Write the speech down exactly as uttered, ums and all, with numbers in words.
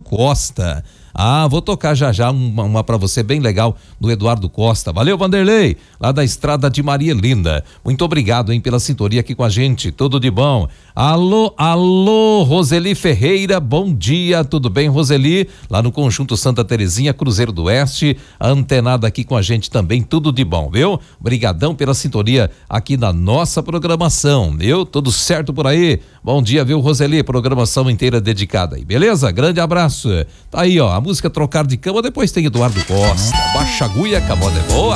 Costa. Ah, vou tocar já já uma, uma pra você bem legal do Eduardo Costa. Valeu, Vanderlei, lá da estrada de Maria Linda. Muito obrigado, hein, pela sintonia aqui com a gente. Tudo de bom. Alô, alô, Roseli Ferreira, bom dia, tudo bem, Roseli? Lá no Conjunto Santa Terezinha, Cruzeiro do Oeste, antenada aqui com a gente também, tudo de bom, viu? Obrigadão pela sintonia aqui na nossa programação, viu? Tudo certo por aí? Bom dia, viu, Roseli? Programação inteira dedicada aí, beleza? Grande abraço. Tá aí, ó, a música Trocar de Cama, depois tem Eduardo Costa. Baixa agulha, que a moda é boa.